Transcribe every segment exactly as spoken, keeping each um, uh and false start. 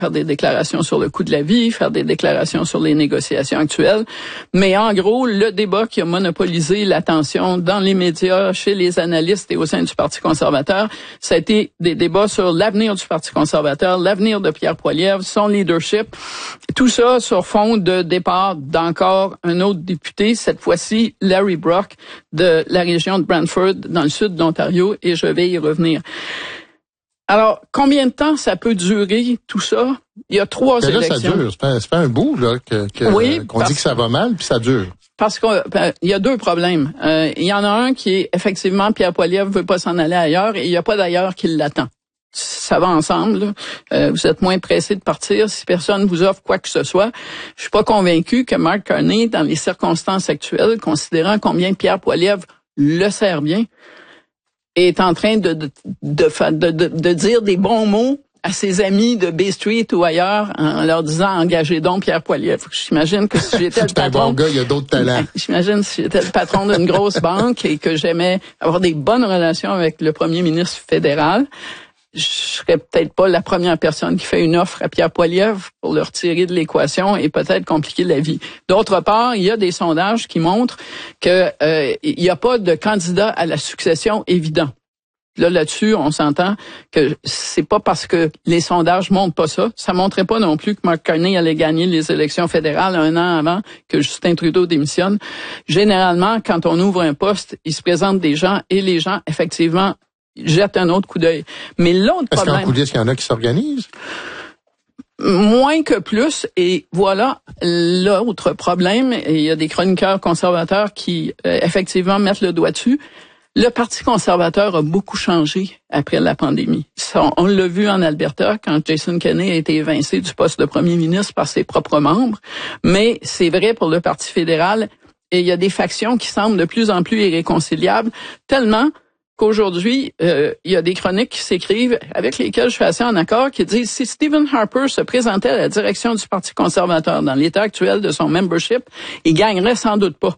faire des déclarations sur le coût de la vie, faire des déclarations sur les négociations actuelles. Mais en gros, le débat qui a monopolisé l'attention dans les médias, chez les analystes et au sein du Parti conservateur, ça a été des débats sur l'avenir du Parti conservateur, l'avenir de Pierre Poilievre, son leadership. Tout ça sur fond de départ d'encore un autre député, cette fois-ci Larry Brock de la région de Brantford, dans le sud de l'Ontario, et je vais y revenir. Alors, combien de temps ça peut durer, tout ça? Il y a trois là, élections. Ça dure. C'est pas, c'est pas un bout, là, que, que, oui, qu'on dit que ça va mal, puis ça dure. Parce qu'il ben, y a deux problèmes. Euh, il y en a un qui est, effectivement, Pierre Poilievre veut pas s'en aller ailleurs, et il n'y a pas d'ailleurs qui l'attend. Ça va ensemble. Euh, vous êtes moins pressé de partir si personne vous offre quoi que ce soit. Je suis pas convaincu que Mark Carney, dans les circonstances actuelles, considérant combien Pierre Poilievre le sert bien, est en train de de, de de de de dire des bons mots à ses amis de Bay Street ou ailleurs en leur disant engagez donc Pierre Poilievre. J'imagine que si j'étais le patron, c'est un bon gars, il y a d'autres talents. J'imagine si j'étais le patron d'une grosse banque et que j'aimais avoir des bonnes relations avec le premier ministre fédéral, je serais peut-être pas la première personne qui fait une offre à Pierre Poilievre pour le retirer de l'équation et peut-être compliquer la vie. D'autre part, il y a des sondages qui montrent que euh, il n'y a pas de candidat à la succession évident. Là, là-dessus, on s'entend que c'est pas parce que les sondages montrent pas ça. Ça montrait pas non plus que Mark Carney allait gagner les élections fédérales un an avant que Justin Trudeau démissionne. Généralement, quand on ouvre un poste, il se présente des gens et les gens, effectivement, jette un autre coup d'œil. Mais l'autre Est-ce problème... qu'en coup d'œil, est-ce qu'il y en a qui s'organisent? Moins que plus. Et voilà l'autre problème. Et il y a des chroniqueurs conservateurs qui, euh, effectivement, mettent le doigt dessus. Le Parti conservateur a beaucoup changé après la pandémie. Ça, on l'a vu en Alberta quand Jason Kenney a été évincé du poste de premier ministre par ses propres membres. Mais c'est vrai pour le Parti fédéral. Et il y a des factions qui semblent de plus en plus irréconciliables, tellement qu'aujourd'hui, euh, il y a des chroniques qui s'écrivent avec lesquelles je suis assez en accord, qui disent si Stephen Harper se présentait à la direction du Parti conservateur dans l'état actuel de son membership, il gagnerait sans doute pas.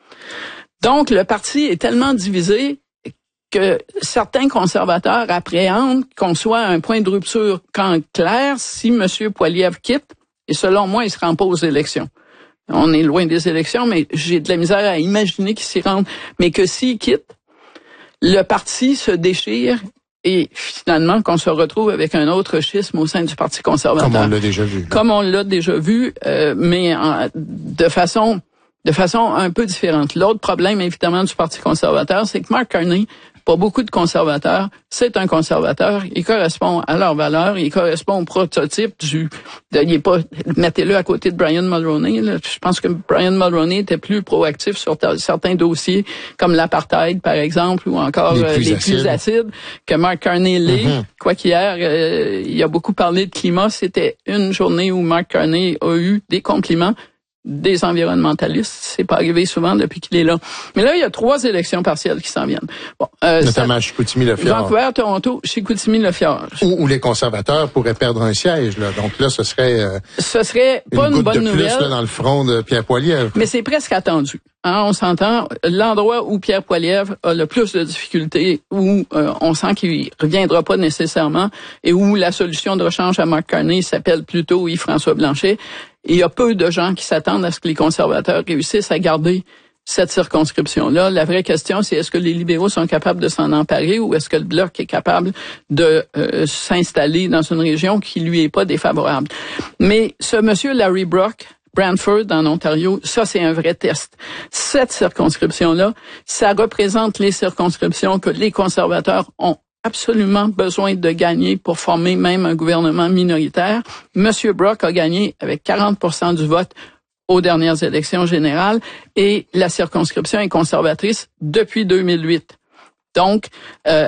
Donc, le parti est tellement divisé que certains conservateurs appréhendent qu'on soit à un point de rupture quand clair si M. Poilievre quitte, et selon moi, il se rend pas aux élections. On est loin des élections, mais j'ai de la misère à imaginer qu'il s'y rende. Mais que s'il quitte, le parti se déchire et finalement qu'on se retrouve avec un autre schisme au sein du Parti conservateur. Comme on l'a déjà vu. Comme on l'a déjà vu, euh, mais en, de façon de façon un peu différente. L'autre problème, évidemment, du Parti conservateur, c'est que Mark Carney, pas beaucoup de conservateurs, c'est un conservateur. Il correspond à leurs valeurs, il correspond au prototype du... De, il est pas... Mettez-le à côté de Brian Mulroney. Là. Je pense que Brian Mulroney était plus proactif sur ta, certains dossiers, comme l'apartheid, par exemple, ou encore les plus, euh, les acides. plus acides, que Mark Carney l'est. Mm-hmm. Quoi qu'hier, euh, il a beaucoup parlé de climat. C'était une journée où Mark Carney a eu des compliments des environnementalistes. C'est pas arrivé souvent depuis qu'il est là. Mais là, il y a trois élections partielles qui s'en viennent. Bon, euh, notamment à Chicoutimi-Le-Fjord. Vancouver, Toronto, Chicoutimi-Le-Fjord. Où, où les conservateurs pourraient perdre un siège. Là. Donc là, ce serait... Euh, ce serait pas une, une bonne de nouvelle. Plus, là, dans le front de Pierre Poilievre. Mais c'est presque attendu. Hein, on s'entend. L'endroit où Pierre Poilievre a le plus de difficultés, où euh, on sent qu'il reviendra pas nécessairement, et où la solution de rechange à Mark Carney s'appelle plutôt Yves-François Blanchet. Et il y a peu de gens qui s'attendent à ce que les conservateurs réussissent à garder cette circonscription-là. La vraie question, c'est est-ce que les libéraux sont capables de s'en emparer ou est-ce que le Bloc est capable de euh, s'installer dans une région qui lui est pas défavorable. Mais ce monsieur Larry Brock, Brantford, en Ontario, ça, c'est un vrai test. Cette circonscription-là, ça représente les circonscriptions que les conservateurs ont absolument besoin de gagner pour former même un gouvernement minoritaire. Monsieur Brock a gagné avec quarante pour cent du vote aux dernières élections générales et la circonscription est conservatrice depuis deux mille huit. Donc, euh,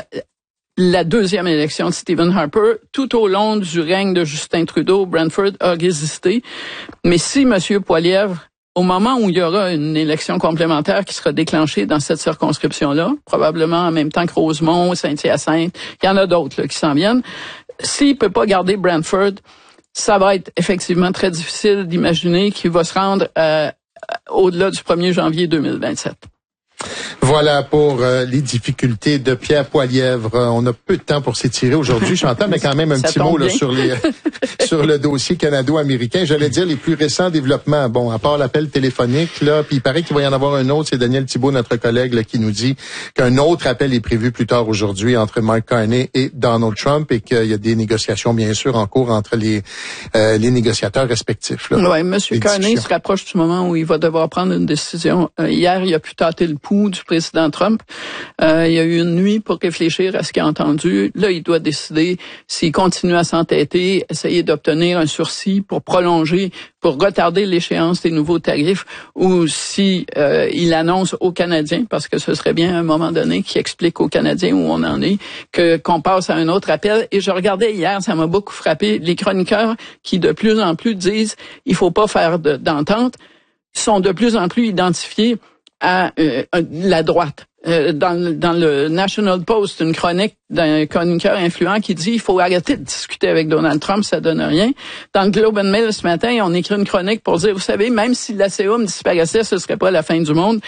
la deuxième élection de Stephen Harper, tout au long du règne de Justin Trudeau, Brantford a résisté. Mais si Monsieur Poilievre, au moment où il y aura une élection complémentaire qui sera déclenchée dans cette circonscription-là, probablement en même temps que Rosemont, Saint-Hyacinthe, il y en a d'autres là, qui s'en viennent, s'il peut pas garder Brantford, ça va être effectivement très difficile d'imaginer qu'il va se rendre euh, au-delà du premier janvier deux mille vingt-sept. Voilà pour euh, les difficultés de Pierre Poilievre. Euh, on a peu de temps pour s'étirer aujourd'hui, Chantal, mais quand même un petit mot là, sur les sur le dossier canado-américain. J'allais dire les plus récents développements. Bon, à part l'appel téléphonique, là, puis il paraît qu'il va y en avoir un autre. C'est Daniel Thibault, notre collègue, là, qui nous dit qu'un autre appel est prévu plus tard aujourd'hui entre Mark Carney et Donald Trump et qu'il y a des négociations, bien sûr, en cours entre les euh, les négociateurs respectifs. Oui, M. Carney se rapproche du moment où il va devoir prendre une décision. Euh, hier, il a pu tâter le pouls du président Trump. Euh, il y a eu une nuit pour réfléchir à ce qu'il a entendu. Là, il doit décider s'il continue à s'entêter, essayer d'obtenir un sursis pour prolonger, pour retarder l'échéance des nouveaux tarifs, ou si euh, il annonce aux Canadiens, parce que ce serait bien à un moment donné qu'il explique aux Canadiens où on en est, que qu'on passe à un autre appel. Et je regardais hier, ça m'a beaucoup frappé, les chroniqueurs qui de plus en plus disent il faut pas faire de, d'entente, sont de plus en plus identifiés à euh, la droite. Euh, dans, dans le National Post, une chronique d'un chroniqueur influent qui dit il faut arrêter de discuter avec Donald Trump, ça donne rien. Dans le Globe and Mail ce matin, on écrit une chronique pour dire, vous savez, même si l'A C A M disparaissait, ce serait pas la fin du monde.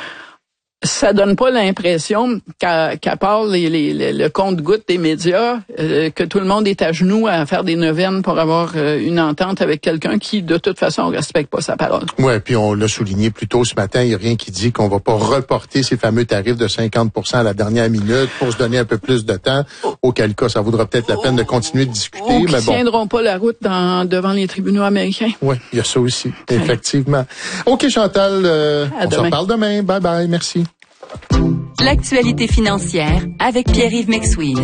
Ça donne pas l'impression qu'à, qu'à part les, les, les, le compte-gouttes des médias, euh, que tout le monde est à genoux à faire des neuvaines pour avoir euh, une entente avec quelqu'un qui, de toute façon, respecte pas sa parole. Ouais, puis on l'a souligné plus tôt ce matin, il n'y a rien qui dit qu'on va pas reporter ces fameux tarifs de cinquante pour cent à la dernière minute pour se donner un peu plus de temps, auquel cas ça vaudra peut-être la peine de continuer de discuter. Ou qui mais bon. tiendront pas la route dans, devant les tribunaux américains. Oui, il y a ça aussi, effectivement. OK, Chantal, euh, on se reparle demain. Bye bye, merci. L'actualité financière avec Pierre-Yves Maxwell.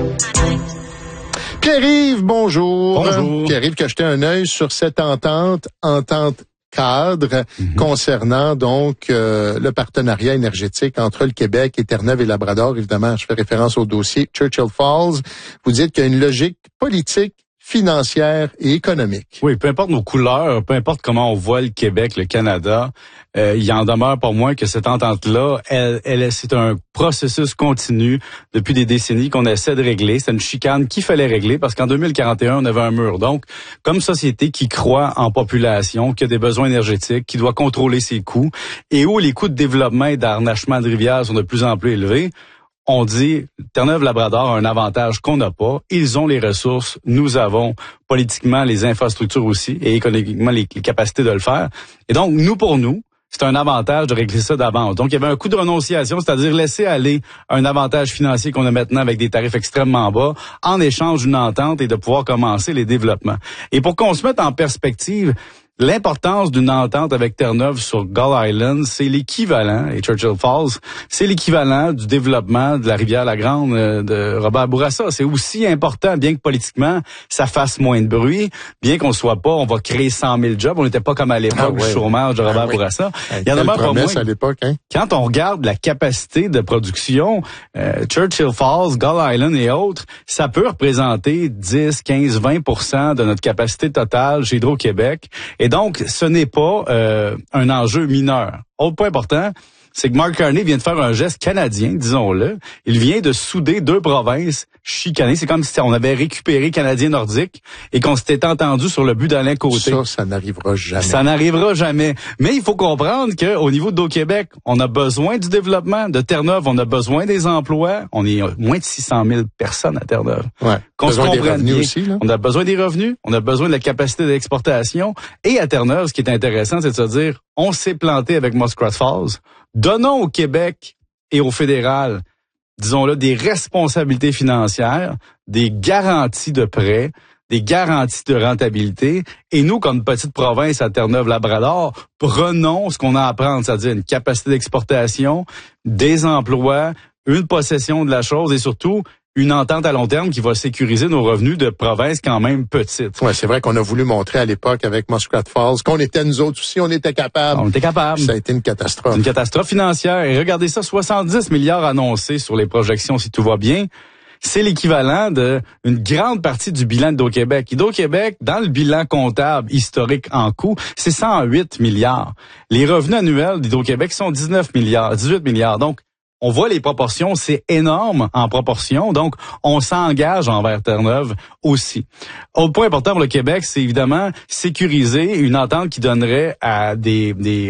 Pierre-Yves, bonjour. Bonjour. Pierre-Yves, qui a jeté un œil sur cette entente, entente cadre, mm-hmm. concernant donc euh, le partenariat énergétique entre le Québec et Terre-Neuve et Labrador. Évidemment, je fais référence au dossier Churchill Falls. Vous dites qu'il y a une logique politique, financière et économique. Oui, peu importe nos couleurs, peu importe comment on voit le Québec, le Canada, euh, il en demeure pour moi que cette entente-là, elle, elle, c'est un processus continu depuis des décennies qu'on essaie de régler. C'est une chicane qu'il fallait régler parce qu'en deux mille quarante et un, on avait un mur. Donc, comme société qui croit en population, qui a des besoins énergétiques, qui doit contrôler ses coûts et où les coûts de développement et d'harnachement de rivières sont de plus en plus élevés, on dit, Terre-Neuve-Labrador a un avantage qu'on n'a pas. Ils ont les ressources, nous avons politiquement les infrastructures aussi et économiquement les, les capacités de le faire. Et donc, nous pour nous, c'est un avantage de régler ça d'avance. Donc, il y avait un coût de renonciation, c'est-à-dire laisser aller un avantage financier qu'on a maintenant avec des tarifs extrêmement bas en échange d'une entente et de pouvoir commencer les développements. Et pour qu'on se mette en perspective, l'importance d'une entente avec Terre-Neuve sur Gull Island, c'est l'équivalent, et Churchill Falls, c'est l'équivalent du développement de la rivière La Grande de Robert Bourassa. C'est aussi important, bien que politiquement, ça fasse moins de bruit, bien qu'on soit pas, on va créer cent mille jobs. On n'était pas comme à l'époque ah, ouais. du chômage de Robert ah, Bourassa. Ouais. Il y en a pas moins. À l'époque, hein? Quand on regarde la capacité de production, euh, Churchill Falls, Gull Island et autres, ça peut représenter dix, quinze, vingt pour cent de notre capacité totale chez Hydro-Québec. Et donc, ce n'est pas euh, un enjeu mineur. Autre point important, c'est que Mark Carney vient de faire un geste canadien, disons-le. Il vient de souder deux provinces chicanées. C'est comme si on avait récupéré Canadien Nordique et qu'on s'était entendu sur le but d'Alain Côté. Ça, ça n'arrivera jamais. Ça n'arrivera jamais. Mais il faut comprendre qu'au niveau d'Hydro-Québec, on a besoin du développement. De Terre-Neuve, on a besoin des emplois. On est moins de six cent mille personnes à Terre-Neuve. Ouais. Qu'on besoin se des revenus bien. aussi, là. On a besoin des revenus. On a besoin de la capacité d'exportation. Et à Terre-Neuve, ce qui est intéressant, c'est de se dire, on s'est planté avec Muskrat Falls. Donnons au Québec et au fédéral, disons-le, des responsabilités financières, des garanties de prêts, des garanties de rentabilité. Et nous, comme petite province à Terre-Neuve-Labrador, prenons ce qu'on a à prendre, c'est-à-dire une capacité d'exportation, des emplois, une possession de la chose et surtout une entente à long terme qui va sécuriser nos revenus de provinces quand même petites. Ouais, c'est vrai qu'on a voulu montrer à l'époque avec Muskrat Falls qu'on était nous autres aussi, on était capables. On était capables. Ça a été une catastrophe. Une catastrophe financière. Et regardez ça, soixante-dix milliards annoncés sur les projections si tout va bien. C'est l'équivalent de une grande partie du bilan d'Hydro-Québec. Hydro-Québec, dans le bilan comptable historique en coût, c'est cent huit milliards. Les revenus annuels d'Hydro-Québec sont dix-neuf milliards, dix-huit milliards. Donc, on voit les proportions, c'est énorme en proportion, donc on s'engage envers Terre-Neuve aussi. Autre point important pour le Québec, c'est évidemment sécuriser une entente qui donnerait à des, des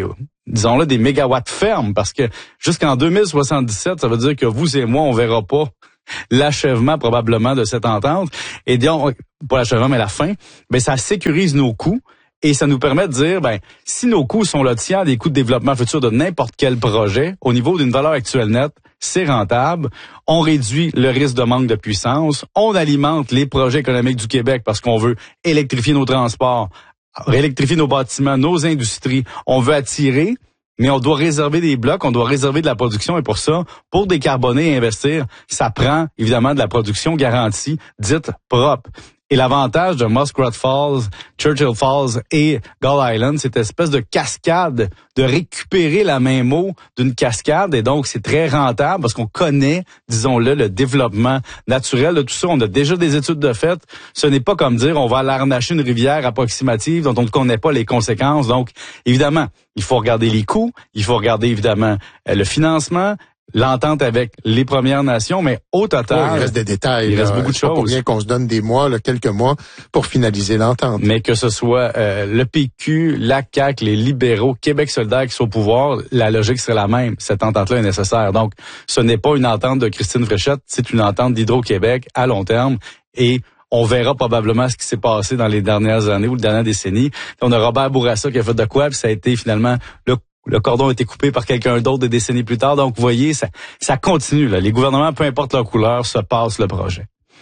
disons-le, des mégawatts fermes, parce que jusqu'en deux mille soixante-dix-sept, ça veut dire que vous et moi, on verra pas l'achèvement probablement de cette entente. Et donc, pas l'achèvement, mais la fin, ben ça sécurise nos coûts. Et ça nous permet de dire, ben, si nos coûts sont le tiers des coûts de développement futur de n'importe quel projet, au niveau d'une valeur actuelle nette, c'est rentable. On réduit le risque de manque de puissance. On alimente les projets économiques du Québec parce qu'on veut électrifier nos transports, électrifier nos bâtiments, nos industries. On veut attirer, mais on doit réserver des blocs, on doit réserver de la production. Et pour ça, pour décarboner et investir, ça prend évidemment de la production garantie, dite propre. Et l'avantage de Muskrat Falls, Churchill Falls et Gull Island, c'est cette espèce de cascade, de récupérer la même eau d'une cascade. Et donc, c'est très rentable parce qu'on connaît, disons-le, le développement naturel de tout ça. On a déjà des études de fait. Ce n'est pas comme dire on va aller harnacher une rivière approximative dont on ne connaît pas les conséquences. Donc, évidemment, il faut regarder les coûts, il faut regarder, évidemment, le financement, l'entente avec les Premières Nations, mais au total... Oh, il reste des détails. Il reste là. beaucoup de C'est pas choses. pour rien qu'on se donne des mois, là, quelques mois, pour finaliser l'entente. Mais que ce soit euh, le P Q, la C A Q, les libéraux, Québec solidaire qui sont au pouvoir, la logique serait la même. Cette entente-là est nécessaire. Donc, ce n'est pas une entente de Christine Fréchette, c'est une entente d'Hydro-Québec à long terme. Et on verra probablement ce qui s'est passé dans les dernières années ou les dernières décennies. On a Robert Bourassa qui a fait de quoi, puis ça a été finalement le Le cordon a été coupé par quelqu'un d'autre des décennies plus tard. Donc, vous voyez, ça, ça continue. Là. Les gouvernements, peu importe leur couleur, se passent le projet.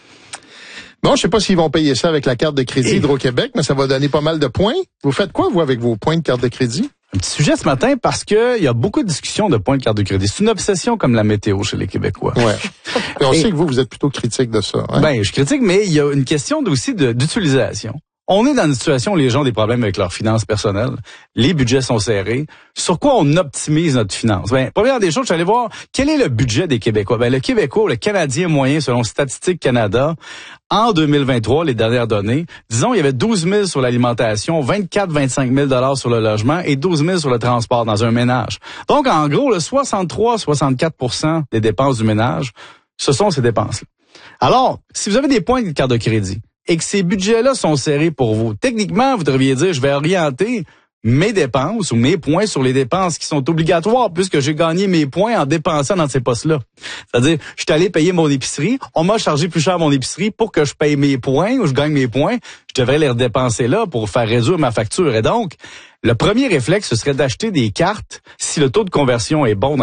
Bon, je sais pas s'ils vont payer ça avec la carte de crédit Et... Hydro-Québec, mais ça va donner pas mal de points. Vous faites quoi, vous, avec vos points de carte de crédit? Un petit sujet ce matin parce que il y a beaucoup de discussions de points de carte de crédit. C'est une obsession comme la météo chez les Québécois. Ouais. Et on Et... sait que vous, vous êtes plutôt critique de ça. Hein? Ben, je critique, mais il y a une question aussi de, d'utilisation. On est dans une situation où les gens ont des problèmes avec leurs finances personnelles. Les budgets sont serrés. Sur quoi on optimise notre finance? Ben, première des choses, je suis allé voir quel est le budget des Québécois. Ben, le Québécois, le Canadien moyen, selon Statistique Canada, en deux mille vingt-trois, les dernières données, disons, il y avait douze mille sur l'alimentation, vingt-quatre à vingt-cinq mille dollars sur le logement et douze mille sur le transport dans un ménage. Donc, en gros, le soixante-trois à soixante-quatre pour cent des dépenses du ménage, ce sont ces dépenses-là. Alors, si vous avez des points de carte de crédit, et que ces budgets-là sont serrés pour vous. Techniquement, vous devriez dire, je vais orienter mes dépenses ou mes points sur les dépenses qui sont obligatoires puisque j'ai gagné mes points en dépensant dans ces postes-là. C'est-à-dire, je suis allé payer mon épicerie, on m'a chargé plus cher mon épicerie pour que je paye mes points ou je gagne mes points, je devrais les redépenser là pour faire réduire ma facture. Et donc, le premier réflexe, ce serait d'acheter des cartes si le taux de conversion est bon dans